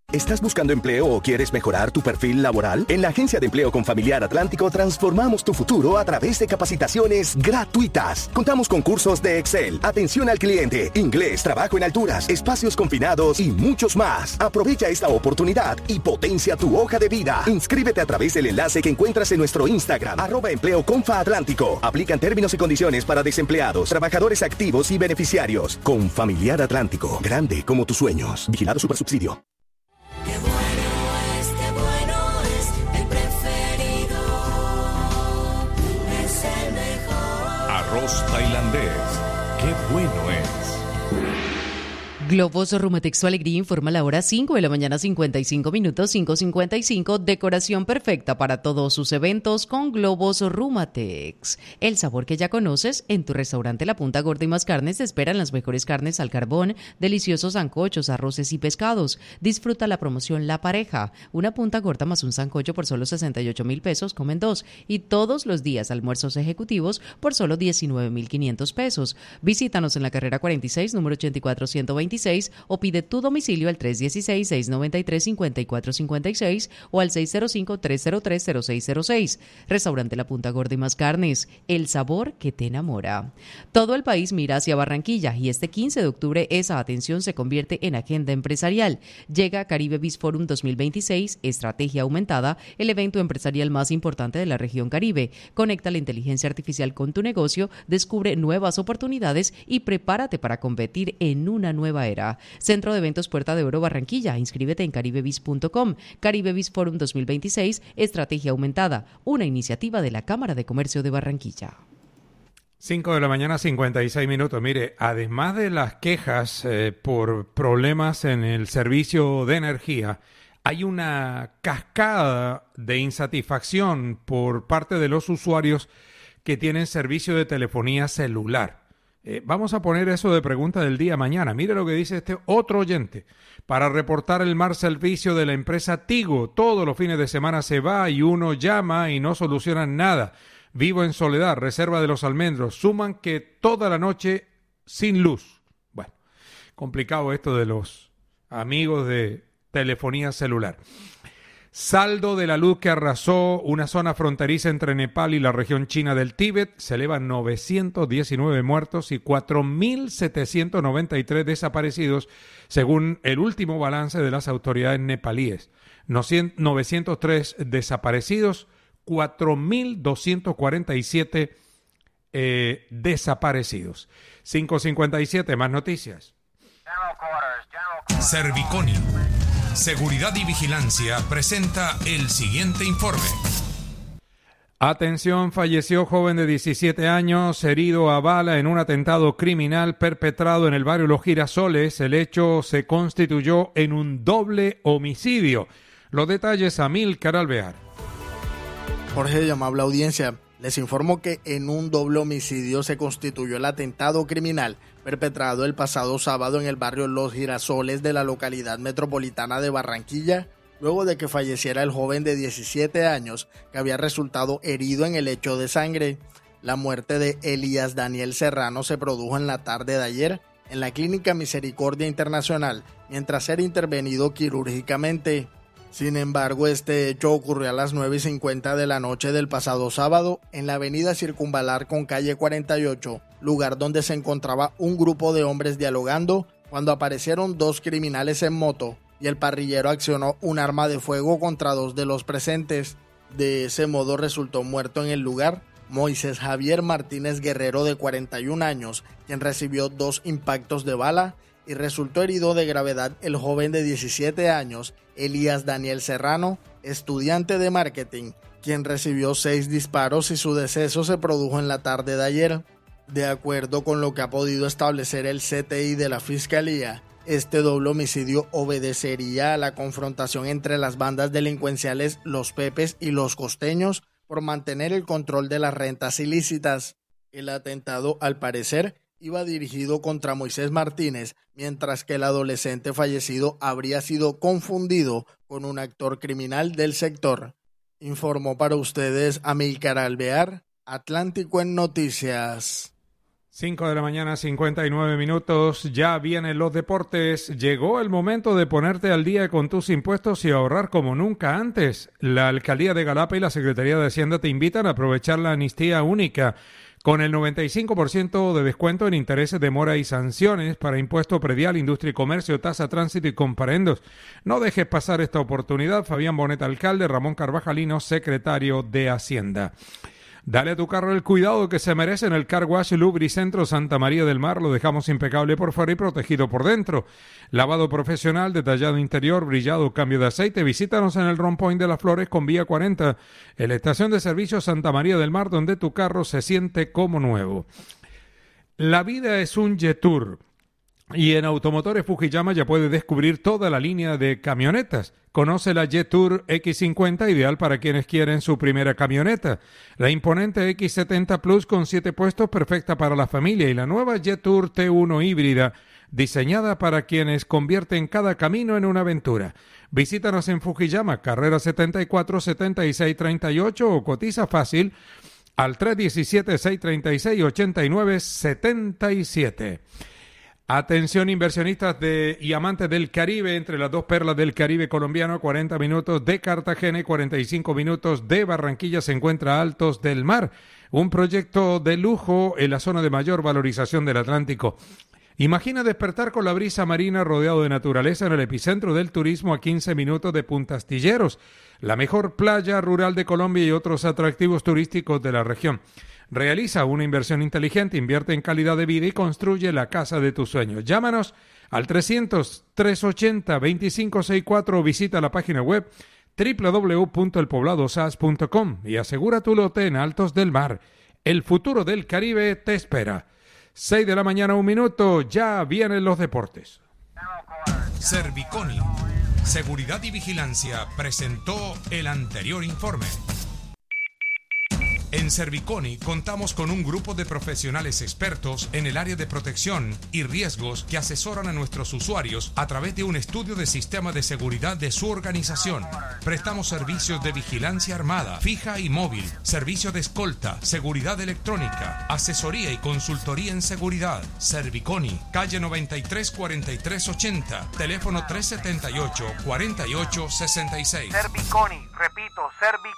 ¿Estás buscando empleo o quieres mejorar tu perfil laboral? En la Agencia de Empleo Confamiliar Atlántico transformamos tu futuro a través de capacitaciones gratuitas. Contamos con cursos de Excel, atención al cliente, inglés, trabajo en alturas, espacios confinados y muchos más. Aprovecha esta oportunidad y potencia tu hoja de vida. Inscríbete a través del enlace que encuentras en nuestro Instagram, @EmpleoConfaAtlántico. Aplican términos y condiciones para desempleados, trabajadores activos y beneficiarios. Confamiliar Atlántico, grande como tus sueños. Vigilado Supersubsidio. Qué bueno es, el preferido, es el mejor. Arroz tailandés, qué bueno es. Globos Rumatex, su alegría, informa la hora 5 de la mañana, 55 minutos, 5:55. Decoración perfecta para todos sus eventos con Globos Rumatex. El sabor que ya conoces, en tu restaurante La Punta Gorda y Más Carnes te esperan las mejores carnes al carbón, deliciosos sancochos, arroces y pescados. Disfruta la promoción La Pareja. Una punta gorda más un sancocho por solo 68,000 pesos, comen dos. Y todos los días almuerzos ejecutivos por solo 19,500 pesos. Visítanos en la carrera 46, número 84126, o pide tu domicilio al 316-693-5456 o al 605-303-0606. Restaurante La Punta Gorda y Más Carnes, el sabor que te enamora. Todo el país mira hacia Barranquilla y este 15 de octubre esa atención se convierte en agenda empresarial. Llega Caribe Biz Forum 2026, Estrategia Aumentada, el evento empresarial más importante de la región Caribe. Conecta la inteligencia artificial con tu negocio, descubre nuevas oportunidades y prepárate para competir en una nueva era. Centro de Eventos Puerta de Oro Barranquilla. Inscríbete en caribebiz.com. Caribe Biz Forum 2026, Estrategia Aumentada, una iniciativa de la Cámara de Comercio de Barranquilla. 5 de la mañana, 56 minutos. Mire, además de las quejas por problemas en el servicio de energía, hay una cascada de insatisfacción por parte de los usuarios que tienen servicio de telefonía celular. Vamos a poner eso de pregunta del día mañana. Mire lo que dice este otro oyente. Para reportar el mal servicio de la empresa Tigo, todos los fines de semana se va y uno llama y no solucionan nada. Vivo en soledad, reserva de los almendros. Suman que toda la noche sin luz. Bueno, complicado esto de los amigos de telefonía celular. Saldo de la luz que arrasó una zona fronteriza entre Nepal y la región china del Tíbet. Se elevan 919 muertos y 4.793 desaparecidos, según el último balance de las autoridades nepalíes. 903 desaparecidos, 4.247 desaparecidos. 5:57, más noticias. Serviconio, Seguridad y Vigilancia, presenta el siguiente informe. Atención, falleció joven de 17 años, herido a bala en un atentado criminal perpetrado en el barrio Los Girasoles. El hecho se constituyó en un doble homicidio. Los detalles, Amílcar Alvear. Jorge de amable audiencia, les informo que en un doble homicidio se constituyó el atentado criminal perpetrado el pasado sábado en el barrio Los Girasoles de la localidad metropolitana de Barranquilla, luego de que falleciera el joven de 17 años que había resultado herido en el lecho de sangre. La muerte de Elías Daniel Serrano se produjo en la tarde de ayer en la Clínica Misericordia Internacional, mientras era intervenido quirúrgicamente. Sin embargo, este hecho ocurrió a las 9:50 de la noche del pasado sábado en la avenida Circunvalar con calle 48, lugar donde se encontraba un grupo de hombres dialogando cuando aparecieron dos criminales en moto y el parrillero accionó un arma de fuego contra dos de los presentes. De ese modo resultó muerto en el lugar Moisés Javier Martínez Guerrero, de 41 años, quien recibió 2 impactos de bala, y resultó herido de gravedad el joven de 17 años, Elías Daniel Serrano, estudiante de marketing, quien recibió 6 disparos y su deceso se produjo en la tarde de ayer. De acuerdo con lo que ha podido establecer el CTI de la Fiscalía, este doble homicidio obedecería a la confrontación entre las bandas delincuenciales Los Pepes y Los Costeños por mantener el control de las rentas ilícitas. El atentado, al parecer, iba dirigido contra Moisés Martínez, mientras que el adolescente fallecido habría sido confundido con un actor criminal del sector. Informó para ustedes Amílcar Alvear, Atlántico en Noticias. 5 de la mañana, 59 minutos, ya vienen los deportes. Llegó el momento de ponerte al día con tus impuestos y ahorrar como nunca antes. La Alcaldía de Galapa y la Secretaría de Hacienda te invitan a aprovechar la amnistía única con el 95% de descuento en intereses de mora y sanciones para impuesto predial, industria y comercio, tasa, tránsito y comparendos. No dejes pasar esta oportunidad. Fabián Bonet, alcalde, Ramón Carvajalino, secretario de Hacienda. Dale a tu carro el cuidado que se merece en el Car Wash Lubricentro Santa María del Mar. Lo dejamos impecable por fuera y protegido por dentro. Lavado profesional, detallado interior, brillado, cambio de aceite. Visítanos en el Rompoint de las Flores con vía 40, en la estación de servicio Santa María del Mar, donde tu carro se siente como nuevo. La vida es un Jetour. Y en Automotores Fujiyama ya puedes descubrir toda la línea de camionetas. Conoce la Jetour X50, ideal para quienes quieren su primera camioneta. La imponente X70 Plus con 7 puestos, perfecta para la familia. Y la nueva Jetour T1 híbrida, diseñada para quienes convierten cada camino en una aventura. Visítanos en Fujiyama, carrera 74 76 38 o cotiza fácil al 317-636-8977. Atención inversionistas y amantes del Caribe, entre las dos perlas del Caribe colombiano, 40 minutos de Cartagena y 45 minutos de Barranquilla se encuentra Altos del Mar, un proyecto de lujo en la zona de mayor valorización del Atlántico. Imagina despertar con la brisa marina rodeado de naturaleza en el epicentro del turismo a 15 minutos de Punta Astilleros, la mejor playa rural de Colombia y otros atractivos turísticos de la región. Realiza una inversión inteligente, invierte en calidad de vida y construye la casa de tus sueños. Llámanos al 300-380-2564 o visita la página web www.elpobladosas.com y asegura tu lote en Altos del Mar. El futuro del Caribe te espera. 6 de la mañana, 1 minuto, ya vienen los deportes. Serviconi, Seguridad y Vigilancia, presentó el anterior informe. En Serviconi contamos con un grupo de profesionales expertos en el área de protección y riesgos que asesoran a nuestros usuarios a través de un estudio de sistema de seguridad de su organización. Prestamos servicios de vigilancia armada, fija y móvil, servicio de escolta, seguridad electrónica, asesoría y consultoría en seguridad. Serviconi, calle 93 43 80, teléfono 378 48 66. Serviconi, repito, Serviconi.